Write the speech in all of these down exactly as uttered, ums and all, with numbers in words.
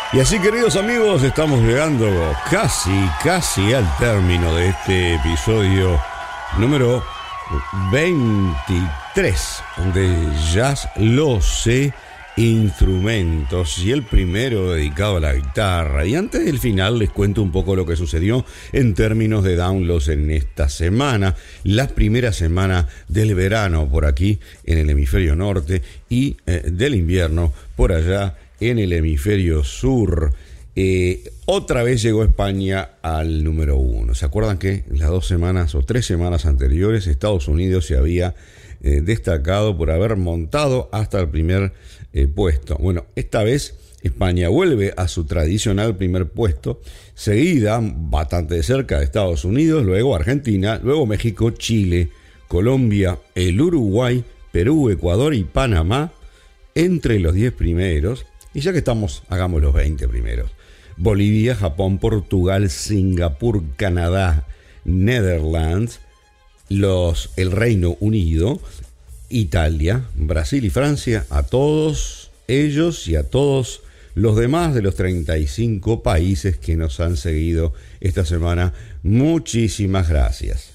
Y así, queridos amigos, estamos llegando casi, casi al término de este episodio número veintitrés de Jazz Lo Sé Instrumentos, y el primero dedicado a la guitarra. Y antes del final les cuento un poco lo que sucedió en términos de downloads en esta semana, la primera semana del verano por aquí en el hemisferio norte y eh, del invierno por allá en el hemisferio sur. Eh, otra vez llegó España al número uno. ¿Se acuerdan que las dos semanas o tres semanas anteriores Estados Unidos se había eh, destacado por haber montado hasta el primer eh, puesto? Bueno, esta vez España vuelve a su tradicional primer puesto, seguida bastante de cerca de Estados Unidos, luego Argentina, luego México, Chile, Colombia, el Uruguay, Perú, Ecuador y Panamá entre los diez primeros. Y ya que estamos, hagamos los veinte primeros. Bolivia, Japón, Portugal, Singapur, Canadá, Netherlands, los, el Reino Unido, Italia, Brasil y Francia. A todos ellos y a todos los demás de los treinta y cinco países que nos han seguido esta semana, muchísimas gracias.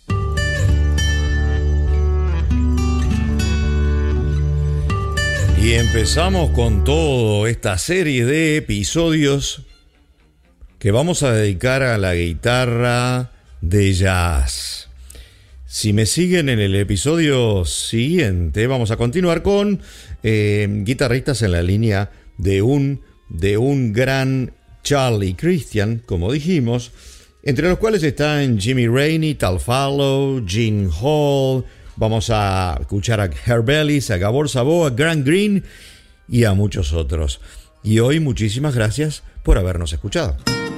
Y empezamos con toda esta serie de episodios que vamos a dedicar a la guitarra de jazz. Si me siguen en el episodio siguiente, vamos a continuar con eh, guitarristas en la línea de un, de un gran Charlie Christian, como dijimos, entre los cuales están Jimmy Rainey, Tal Farlow, Gene Hall. Vamos a escuchar a Herb Ellis, a Gabor Szabo, a Grant Green y a muchos otros. Y hoy muchísimas gracias por habernos escuchado.